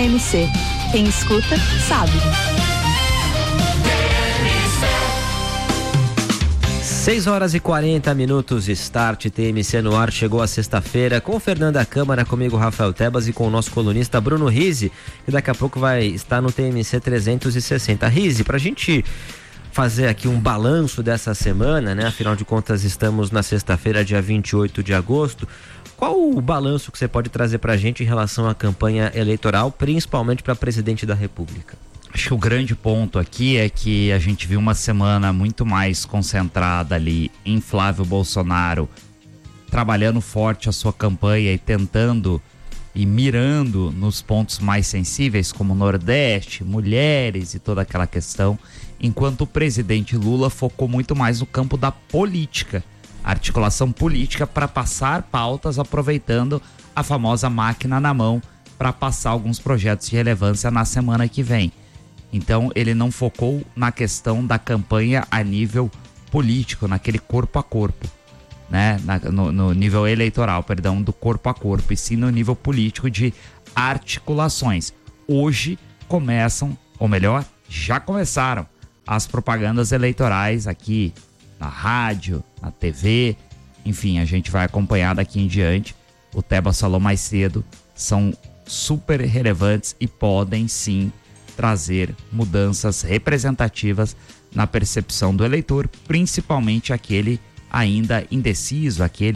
TMC. Quem escuta, sabe. 6h40, Start TMC no ar. Chegou a sexta-feira com Fernanda Câmara, comigo Rafael Tebas e com o nosso colunista Bruno Rizzi, que daqui a pouco vai estar no TMC 360. Rizzi, pra gente fazer aqui um balanço dessa semana, né? Afinal de contas, estamos na sexta-feira, dia 28 de agosto. Qual o balanço que você pode trazer pra gente em relação à campanha eleitoral, principalmente para presidente da República? Acho que o grande ponto aqui é que a gente viu uma semana muito mais concentrada ali em Flávio Bolsonaro, trabalhando forte a sua campanha e tentando e mirando nos pontos mais sensíveis, como o Nordeste, mulheres e toda aquela questão, enquanto o presidente Lula focou muito mais no campo da política, articulação política para passar pautas, aproveitando a famosa máquina na mão para passar alguns projetos de relevância na semana que vem. Então ele não focou na questão da campanha a nível político, naquele corpo a corpo, né? No nível eleitoral, perdão, do corpo a corpo, e sim no nível político de articulações. Hoje começam, ou melhor, já começaram as propagandas eleitorais aqui na rádio, na TV, enfim, a gente vai acompanhar daqui em diante. O Tebas falou mais cedo, são super relevantes e podem sim trazer mudanças representativas na percepção do eleitor, principalmente aquele ainda indeciso, aquele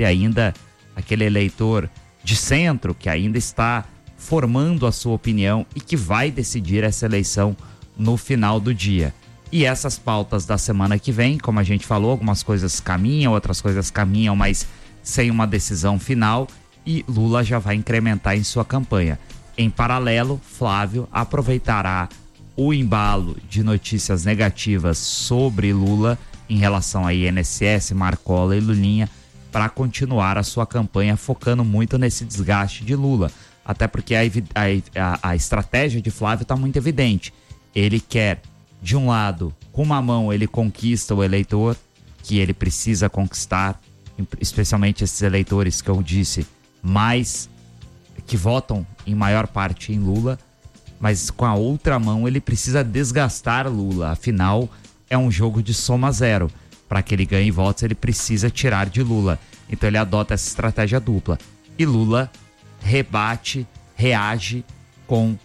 eleitor de centro que ainda está formando a sua opinião e que vai decidir essa eleição no final do dia. E essas pautas da semana que vem, como a gente falou, algumas coisas caminham, outras coisas caminham, mas sem uma decisão final, e Lula já vai incrementar em sua campanha. Em paralelo, Flávio aproveitará o embalo de notícias negativas sobre Lula em relação a INSS, Marcola e Lulinha para continuar a sua campanha focando muito nesse desgaste de Lula. Até porque a estratégia de Flávio está muito evidente. Ele quer, de um lado, com uma mão ele conquista o eleitor que ele precisa conquistar, especialmente esses eleitores que eu disse, mais que votam em maior parte em Lula, mas com a outra mão ele precisa desgastar Lula, afinal é um jogo de soma zero. Para que ele ganhe votos ele precisa tirar de Lula, então ele adota essa estratégia dupla, e Lula rebate, reage com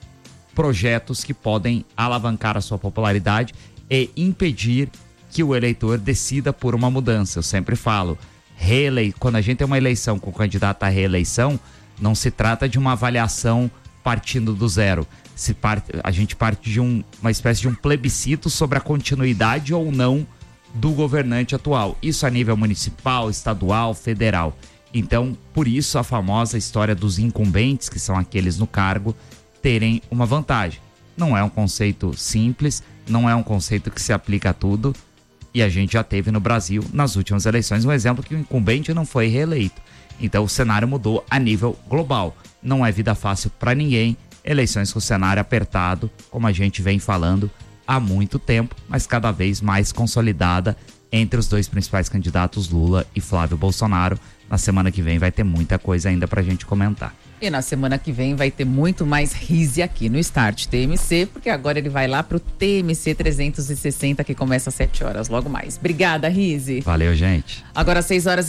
projetos que podem alavancar a sua popularidade e impedir que o eleitor decida por uma mudança. Eu sempre falo, quando a gente tem uma eleição com candidato à reeleição, não se trata de uma avaliação partindo do zero. A gente parte de uma espécie de um plebiscito sobre a continuidade ou não do governante atual. Isso a nível municipal, estadual, federal. Então, por isso a famosa história dos incumbentes, que são aqueles no cargo, terem uma vantagem. Não é um conceito simples, não é um conceito que se aplica a tudo, e a gente já teve no Brasil, nas últimas eleições, um exemplo que o incumbente não foi reeleito. Então o cenário mudou a nível global. Não é vida fácil para ninguém, eleições com cenário apertado, como a gente vem falando há muito tempo, mas cada vez mais consolidada entre os dois principais candidatos, Lula e Flávio Bolsonaro. Na semana que vem vai ter muita coisa ainda pra gente comentar. E na semana que vem vai ter muito mais Rizzi aqui no Start TMC, porque agora ele vai lá pro TMC 360, que começa às 7 horas, logo mais. Obrigada, Rizzi. Valeu, gente. Agora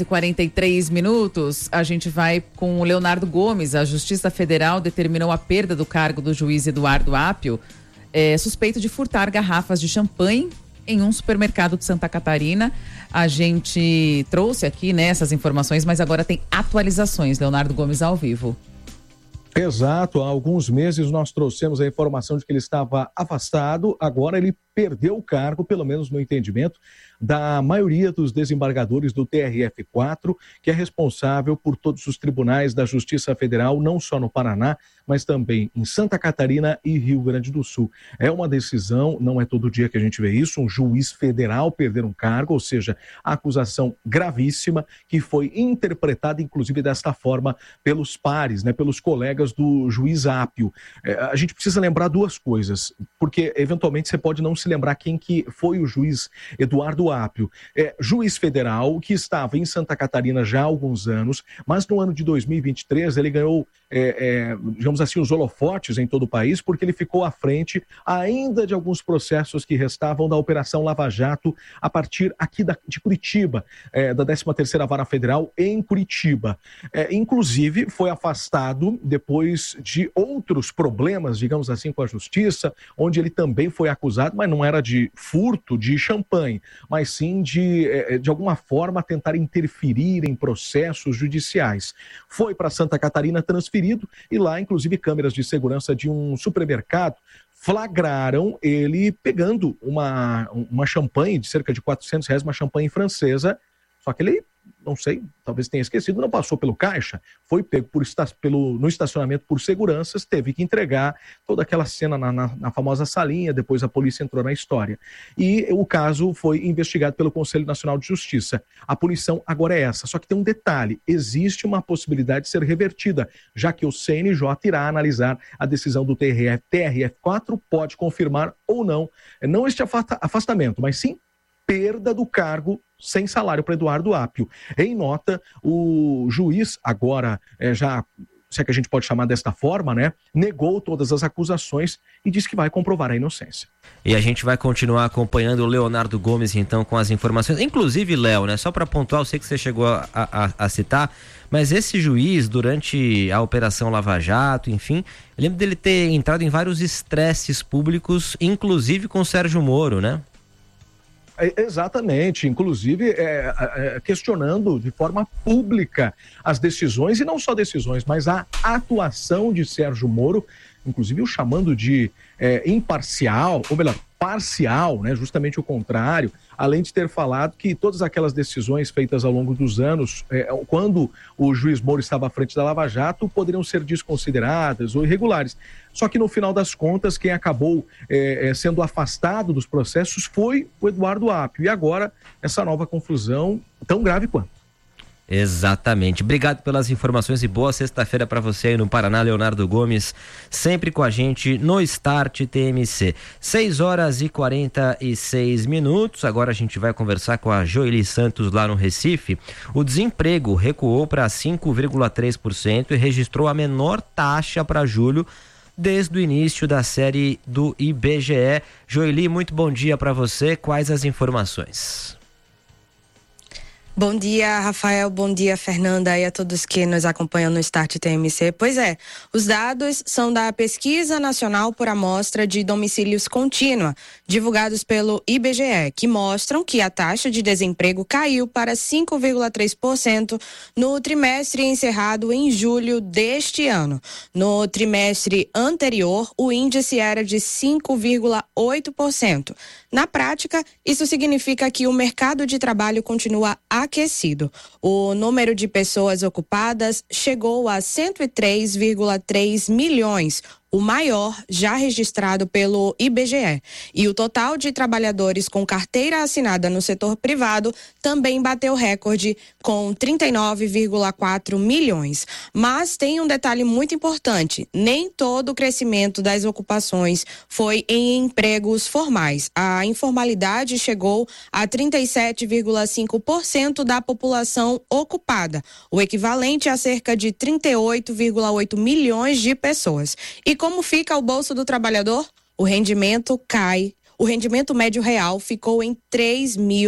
6h43, a gente vai com o Leonardo Gomes. A Justiça Federal determinou a perda do cargo do juiz Eduardo Apio, suspeito de furtar garrafas de champanhe em um supermercado de Santa Catarina. A gente trouxe aqui, né, essas informações, mas agora tem atualizações. Leonardo Gomes ao vivo. Exato, há alguns meses nós trouxemos a informação de que ele estava afastado, agora ele perdeu o cargo, pelo menos no entendimento da maioria dos desembargadores do TRF4, que é responsável por todos os tribunais da Justiça Federal, não só no Paraná, mas também em Santa Catarina e Rio Grande do Sul. É uma decisão, não é todo dia que a gente vê isso, um juiz federal perder um cargo, ou seja, a acusação gravíssima que foi interpretada, inclusive, desta forma pelos pares, né, pelos colegas do juiz Apio. A gente precisa lembrar duas coisas, porque eventualmente você pode não se lembrar quem que foi o juiz Eduardo Apio. Juiz federal que estava em Santa Catarina já há alguns anos, mas no ano de 2023 ele ganhou digamos assim, os holofotes em todo o país, porque ele ficou à frente ainda de alguns processos que restavam da Operação Lava Jato a partir aqui de Curitiba, da 13ª Vara Federal em Curitiba. Inclusive, foi afastado depois de outros problemas, digamos assim, com a Justiça, onde ele também foi acusado, mas não era de furto de champanhe, mas sim de alguma forma tentar interferir em processos judiciais. Foi para Santa Catarina transferido e lá, inclusive, câmeras de segurança de um supermercado flagraram ele pegando uma champanhe de cerca de R$400, uma champanhe francesa, só que ele, não sei, talvez tenha esquecido, não passou pelo caixa, foi pego no estacionamento por seguranças, teve que entregar toda aquela cena na famosa salinha, depois a polícia entrou na história. E o caso foi investigado pelo Conselho Nacional de Justiça. A punição agora é essa, só que tem um detalhe, existe uma possibilidade de ser revertida, já que o CNJ irá analisar a decisão do TRF4, pode confirmar ou não este afastamento, mas sim perda do cargo sem salário para Eduardo Apio. Em nota, o juiz, agora se é que a gente pode chamar desta forma, negou todas as acusações e disse que vai comprovar a inocência. E a gente vai continuar acompanhando o Leonardo Gomes, então, com as informações. Inclusive, Léo, só para pontuar, eu sei que você chegou a citar, mas esse juiz, durante a Operação Lava Jato, enfim, eu lembro dele ter entrado em vários estresses públicos, inclusive com o Sérgio Moro, né? Exatamente, inclusive questionando de forma pública as decisões, e não só decisões, mas a atuação de Sérgio Moro, inclusive o chamando de imparcial, ou melhor, parcial, justamente o contrário, além de ter falado que todas aquelas decisões feitas ao longo dos anos, quando o juiz Moro estava à frente da Lava Jato, poderiam ser desconsideradas ou irregulares. Só que no final das contas, quem acabou sendo afastado dos processos foi o Eduardo Apio. E agora, essa nova confusão tão grave quanto. Exatamente. Obrigado pelas informações e boa sexta-feira para você aí no Paraná, Leonardo Gomes, sempre com a gente no Start TMC. 6h46. Agora a gente vai conversar com a Joeli Santos lá no Recife. O desemprego recuou para 5,3% e registrou a menor taxa para julho desde o início da série do IBGE. Joeli, muito bom dia para você. Quais as informações? Bom dia, Rafael, bom dia, Fernanda, e a todos que nos acompanham no Start TMC. Pois é, os dados são da Pesquisa Nacional por Amostra de Domicílios Contínua, divulgados pelo IBGE, que mostram que a taxa de desemprego caiu para 5,3% no trimestre encerrado em julho deste ano. No trimestre anterior, o índice era de 5,8%. Na prática, isso significa que o mercado de trabalho continua aquecido. O número de pessoas ocupadas chegou a 103,3 milhões, o maior já registrado pelo IBGE. E o total de trabalhadores com carteira assinada no setor privado também bateu recorde, com 39,4 milhões. Mas tem um detalhe muito importante: nem todo o crescimento das ocupações foi em empregos formais. A informalidade chegou a 37,5% da população ocupada, o equivalente a cerca de 38,8 milhões de pessoas. E como fica o bolso do trabalhador? O rendimento cai. O rendimento médio real ficou em R$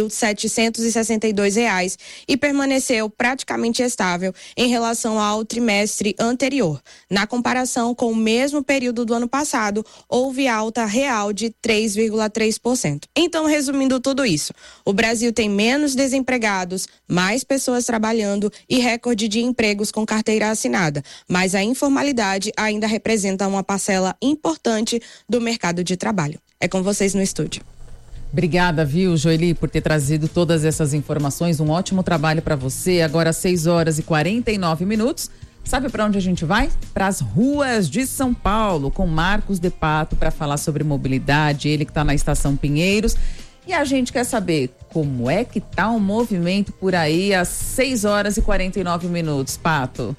3.762 e permaneceu praticamente estável em relação ao trimestre anterior. Na comparação com o mesmo período do ano passado, houve alta real de 3,3%. Então, resumindo tudo isso, o Brasil tem menos desempregados, mais pessoas trabalhando e recorde de empregos com carteira assinada, mas a informalidade ainda representa uma parcela importante do mercado de trabalho. É com vocês no estúdio. Obrigada, viu, Joeli, por ter trazido todas essas informações. Um ótimo trabalho para você. Agora 6h49. Sabe para onde a gente vai? Para as ruas de São Paulo, com Marcos De Pato, para falar sobre mobilidade. Ele que está na Estação Pinheiros. E a gente quer saber como é que tá o movimento por aí às 6h49, Pato.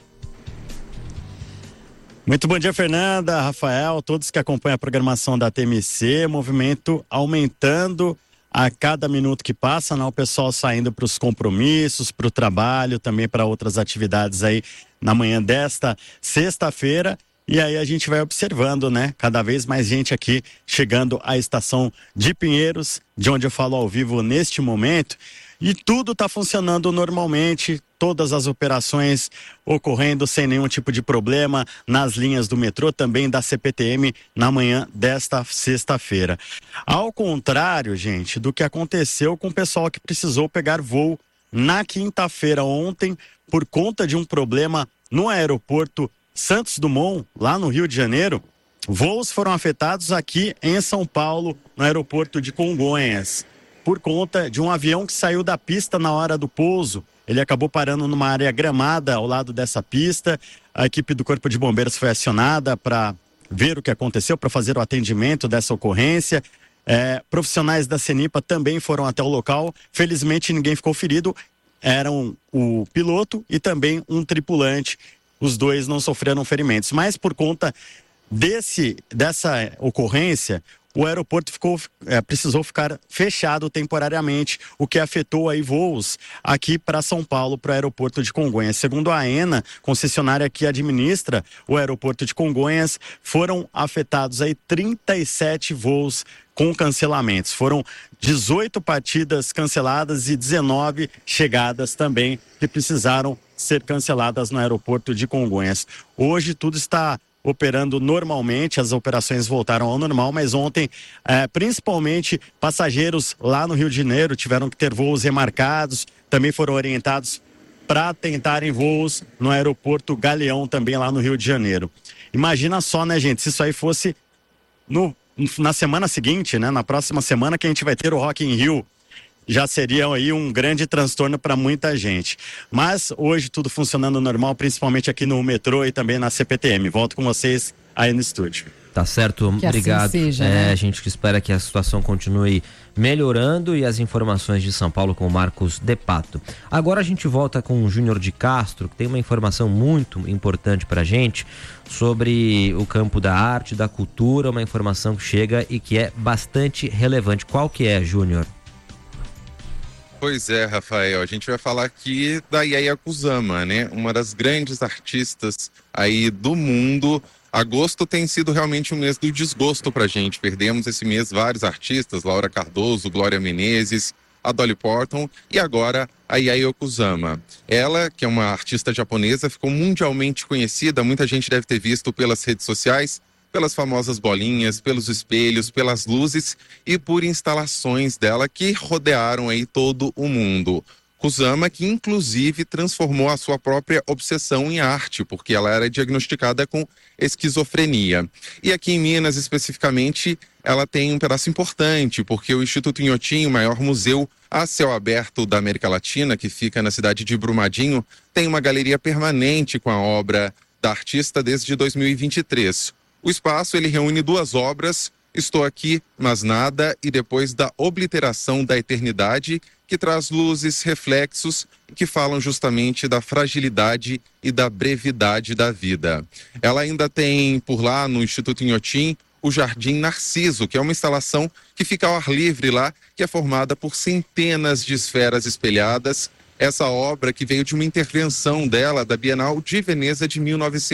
Muito bom dia, Fernanda, Rafael, todos que acompanham a programação da TMC. Movimento aumentando a cada minuto que passa, né, o pessoal saindo para os compromissos, para o trabalho, também para outras atividades aí na manhã desta sexta-feira. E aí a gente vai observando, né? Cada vez mais gente aqui chegando à estação de Pinheiros, de onde eu falo ao vivo neste momento. E tudo está funcionando normalmente, todas as operações ocorrendo sem nenhum tipo de problema nas linhas do metrô, também da CPTM, na manhã desta sexta-feira. Ao contrário, gente, do que aconteceu com o pessoal que precisou pegar voo na quinta-feira ontem, por conta de um problema no aeroporto Santos Dumont, lá no Rio de Janeiro. Voos foram afetados aqui em São Paulo, no aeroporto de Congonhas, por conta de um avião que saiu da pista na hora do pouso. Ele acabou parando numa área gramada ao lado dessa pista. A equipe do Corpo de Bombeiros foi acionada para ver o que aconteceu, para fazer o atendimento dessa ocorrência. Profissionais da CENIPA também foram até o local. Felizmente ninguém ficou ferido. Eram o piloto e também um tripulante. Os dois não sofreram ferimentos, mas por conta dessa ocorrência, o aeroporto precisou ficar fechado temporariamente, o que afetou aí voos aqui para São Paulo, para o aeroporto de Congonhas. Segundo a AENA, concessionária que administra o aeroporto de Congonhas, foram afetados aí 37 voos com cancelamentos. Foram 18 partidas canceladas e 19 chegadas também que precisaram ser canceladas no aeroporto de Congonhas. Hoje tudo está operando normalmente, as operações voltaram ao normal, mas ontem, principalmente passageiros lá no Rio de Janeiro tiveram que ter voos remarcados, também foram orientados para tentarem voos no aeroporto Galeão, também lá no Rio de Janeiro. Imagina só, né, gente, se isso aí fosse na semana seguinte, né, na próxima semana que a gente vai ter o Rock in Rio, já seria aí um grande transtorno para muita gente. Mas hoje tudo funcionando normal, principalmente aqui no metrô e também na CPTM. Volto com vocês aí no estúdio. Tá certo, que obrigado. Assim seja, né? A gente espera que a situação continue melhorando e as informações de São Paulo com o Marcos De Pato. Agora a gente volta com o Júnior de Castro, que tem uma informação muito importante pra gente sobre o campo da arte, da cultura, uma informação que chega e que é bastante relevante. Qual que é, Júnior? Pois é, Rafael, a gente vai falar aqui da Yaya Kusama, né? Uma das grandes artistas aí do mundo. Agosto tem sido realmente um mês do desgosto pra gente. Perdemos esse mês vários artistas, Laura Cardoso, Glória Menezes, a Dolly Parton e agora a Yaya Kusama. Ela, que é uma artista japonesa, ficou mundialmente conhecida, muita gente deve ter visto pelas redes sociais, pelas famosas bolinhas, pelos espelhos, pelas luzes e por instalações dela que rodearam aí todo o mundo. Kusama, que inclusive transformou a sua própria obsessão em arte, porque ela era diagnosticada com esquizofrenia. E aqui em Minas, especificamente, ela tem um pedaço importante, porque o Instituto Inhotim, o maior museu a céu aberto da América Latina, que fica na cidade de Brumadinho, tem uma galeria permanente com a obra da artista desde 2023. O espaço, ele reúne duas obras, Estou Aqui, Mas Nada, e Depois da Obliteração da Eternidade, que traz luzes, reflexos, que falam justamente da fragilidade e da brevidade da vida. Ela ainda tem, por lá, no Instituto Inhotim, o Jardim Narciso, que é uma instalação que fica ao ar livre lá, que é formada por centenas de esferas espelhadas. Essa obra que veio de uma intervenção dela, da Bienal de Veneza de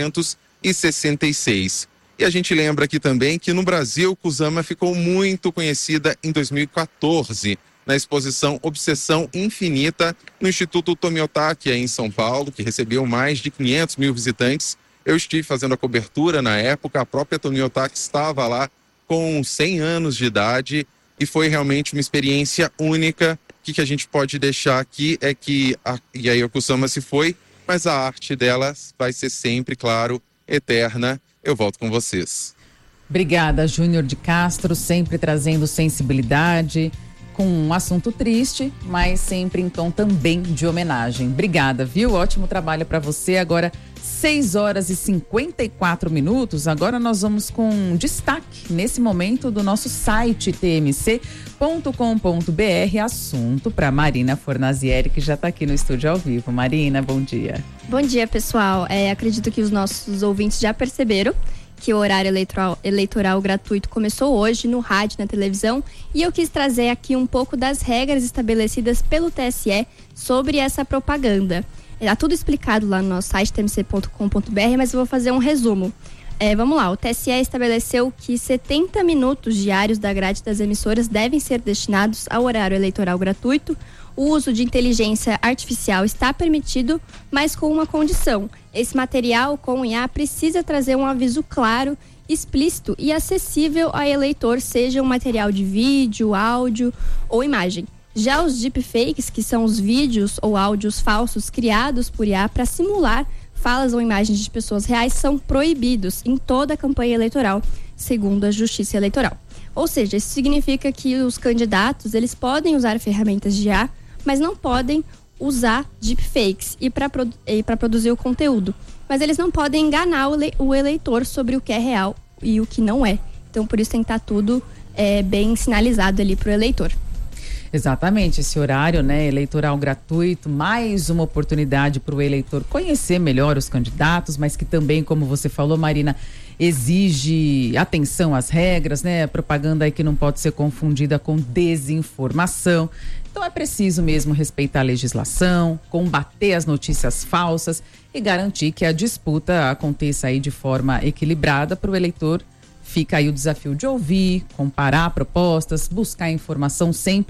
1966. E a gente lembra aqui também que no Brasil, Kusama ficou muito conhecida em 2014, na exposição Obsessão Infinita, no Instituto Tomiotaki, em São Paulo, que recebeu mais de 500 mil visitantes. Eu estive fazendo a cobertura na época, a própria Tomiotaki estava lá com 100 anos de idade e foi realmente uma experiência única. O que a gente pode deixar aqui é que a Yaya Kusama se foi, mas a arte dela vai ser sempre, claro, eterna. Eu volto com vocês. Obrigada, Júnior de Castro, sempre trazendo sensibilidade, com um assunto triste, mas sempre em tom também de homenagem. Obrigada, viu? Ótimo trabalho para você. Agora, 6 horas e 54 minutos. Agora nós vamos com destaque, nesse momento, do nosso site tmc.com.br. Assunto para Marina Fornazieri, que já está aqui no estúdio ao vivo. Marina, bom dia. Bom dia, pessoal. Acredito que os nossos ouvintes já perceberam que o horário eleitoral gratuito começou hoje no rádio, na televisão, e eu quis trazer aqui um pouco das regras estabelecidas pelo TSE sobre essa propaganda. Está tudo explicado lá no nosso site tmc.com.br, mas eu vou fazer um resumo. Vamos lá, o TSE estabeleceu que 70 minutos diários da grade das emissoras devem ser destinados ao horário eleitoral gratuito. O uso de inteligência artificial está permitido, mas com uma condição. Esse material com IA precisa trazer um aviso claro, explícito e acessível ao eleitor, seja um material de vídeo, áudio ou imagem. Já os deepfakes, que são os vídeos ou áudios falsos criados por IA para simular falas ou imagens de pessoas reais, são proibidos em toda a campanha eleitoral, segundo a Justiça Eleitoral. Ou seja, isso significa que os candidatos, eles podem usar ferramentas de IA, mas não podem usar deepfakes para produzir o conteúdo. Mas eles não podem enganar o eleitor sobre o que é real e o que não é. Então, por isso tem que estar tudo bem sinalizado ali para o eleitor. Exatamente, esse horário, né, eleitoral gratuito, mais uma oportunidade para o eleitor conhecer melhor os candidatos, mas que também, como você falou, Marina, exige atenção às regras, né? A propaganda aí que não pode ser confundida com desinformação. Então é preciso mesmo respeitar a legislação, combater as notícias falsas e garantir que a disputa aconteça aí de forma equilibrada para o eleitor. Fica aí o desafio de ouvir, comparar propostas, buscar informação sempre